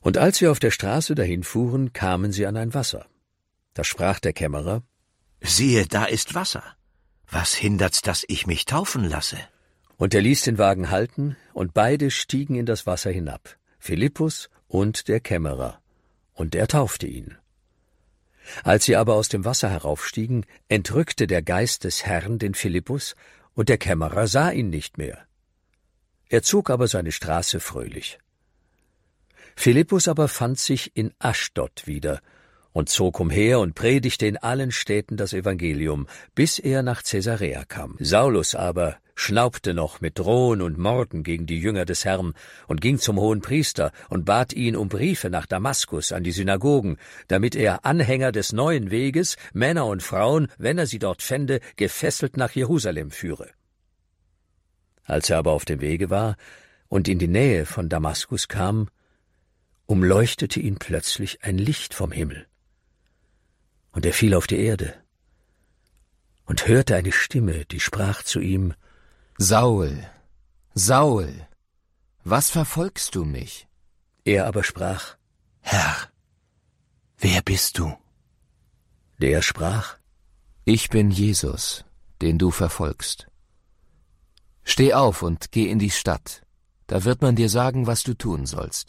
Und als sie auf der Straße dahin fuhren, kamen sie an ein Wasser. Da sprach der Kämmerer: »Siehe, da ist Wasser. Was hindert's, dass ich mich taufen lasse?« Und er ließ den Wagen halten, und beide stiegen in das Wasser hinab, Philippus und der Kämmerer, und er taufte ihn. Als sie aber aus dem Wasser heraufstiegen, entrückte der Geist des Herrn den Philippus, und der Kämmerer sah ihn nicht mehr. Er zog aber seine Straße fröhlich. Philippus aber fand sich in Aschdod wieder und zog umher und predigte in allen Städten das Evangelium, bis er nach Caesarea kam. Saulus aber schnaubte noch mit Drohen und Morden gegen die Jünger des Herrn und ging zum Hohenpriester und bat ihn um Briefe nach Damaskus an die Synagogen, damit er Anhänger des neuen Weges, Männer und Frauen, wenn er sie dort fände, gefesselt nach Jerusalem führe. Als er aber auf dem Wege war und in die Nähe von Damaskus kam, umleuchtete ihn plötzlich ein Licht vom Himmel. Und er fiel auf die Erde und hörte eine Stimme, die sprach zu ihm: »Saul, Saul, was verfolgst du mich?« Er aber sprach: »Herr, wer bist du?« Der sprach: »Ich bin Jesus, den du verfolgst. Steh auf und geh in die Stadt, da wird man dir sagen, was du tun sollst.«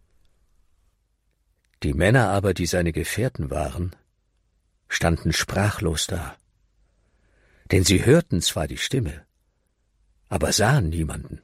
Die Männer aber, die seine Gefährten waren, standen sprachlos da, denn sie hörten zwar die Stimme, aber sahen niemanden.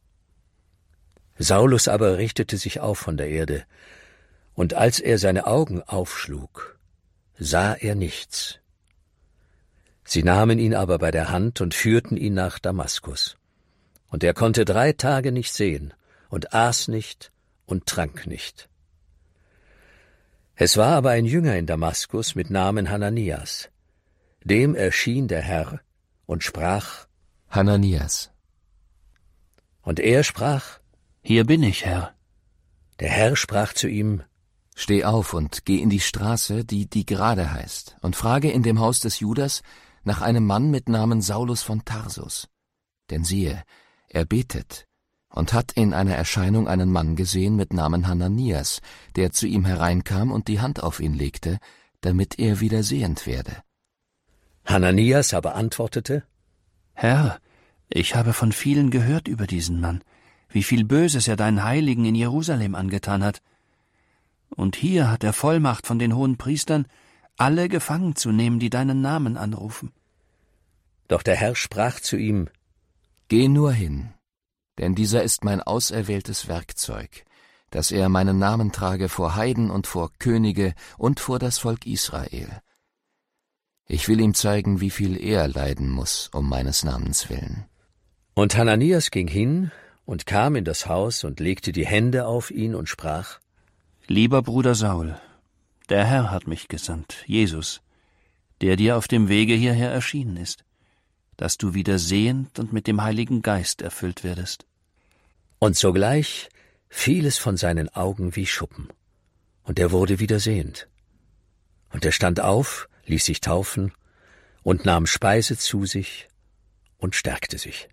Saulus aber richtete sich auf von der Erde, und als er seine Augen aufschlug, sah er nichts. Sie nahmen ihn aber bei der Hand und führten ihn nach Damaskus. Und er konnte 3 Tage nicht sehen und aß nicht und trank nicht. Es war aber ein Jünger in Damaskus mit Namen Hananias. Dem erschien der Herr und sprach: »Hananias.« Und er sprach: »Hier bin ich, Herr.« Der Herr sprach zu ihm: »Steh auf und geh in die Straße, die gerade heißt, und frage in dem Haus des Judas nach einem Mann mit Namen Saulus von Tarsus. Denn siehe, er betet und hat in einer Erscheinung einen Mann gesehen mit Namen Hananias, der zu ihm hereinkam und die Hand auf ihn legte, damit er wieder sehend werde.« Hananias aber antwortete: »Herr, ich habe von vielen gehört über diesen Mann, wie viel Böses er deinen Heiligen in Jerusalem angetan hat. Und hier hat er Vollmacht von den Hohenpriestern, alle gefangen zu nehmen, die deinen Namen anrufen.« Doch der Herr sprach zu ihm: »Geh nur hin, denn dieser ist mein auserwähltes Werkzeug, dass er meinen Namen trage vor Heiden und vor Könige und vor das Volk Israel. Ich will ihm zeigen, wie viel er leiden muss, um meines Namens willen.« Und Hananias ging hin und kam in das Haus und legte die Hände auf ihn und sprach: »Lieber Bruder Saul, der Herr hat mich gesandt, Jesus, der dir auf dem Wege hierher erschienen ist, dass du wieder sehend und mit dem Heiligen Geist erfüllt werdest.« Und sogleich fiel es von seinen Augen wie Schuppen, und er wurde wieder sehend. Und er stand auf, ließ sich taufen und nahm Speise zu sich und stärkte sich.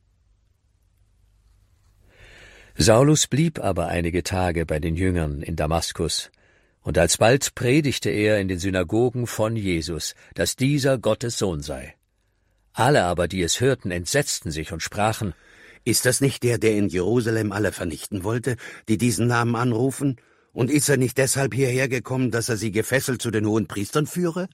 Saulus blieb aber einige Tage bei den Jüngern in Damaskus, und alsbald predigte er in den Synagogen von Jesus, dass dieser Gottes Sohn sei. Alle aber, die es hörten, entsetzten sich und sprachen: »Ist das nicht der, der in Jerusalem alle vernichten wollte, die diesen Namen anrufen? Und ist er nicht deshalb hierher gekommen, dass er sie gefesselt zu den Hohenpriestern führe?«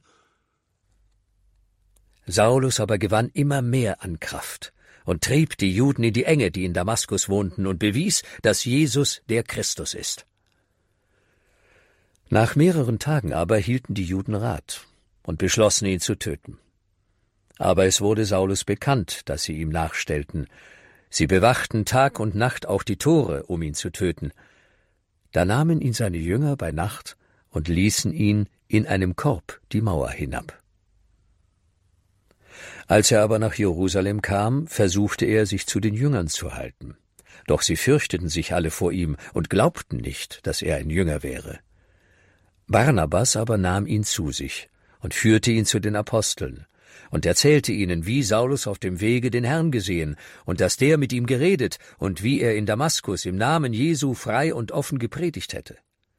Saulus aber gewann immer mehr an Kraft und trieb die Juden in die Enge, die in Damaskus wohnten, und bewies, dass Jesus der Christus ist. Nach mehreren Tagen aber hielten die Juden Rat und beschlossen, ihn zu töten. Aber es wurde Saulus bekannt, dass sie ihm nachstellten. Sie bewachten Tag und Nacht auch die Tore, um ihn zu töten. Da nahmen ihn seine Jünger bei Nacht und ließen ihn in einem Korb die Mauer hinab. Als er aber nach Jerusalem kam, versuchte er, sich zu den Jüngern zu halten. Doch sie fürchteten sich alle vor ihm und glaubten nicht, dass er ein Jünger wäre. Barnabas aber nahm ihn zu sich und führte ihn zu den Aposteln und erzählte ihnen, wie Saulus auf dem Wege den Herrn gesehen und dass der mit ihm geredet und wie er in Damaskus im Namen Jesu frei und offen gepredigt hätte.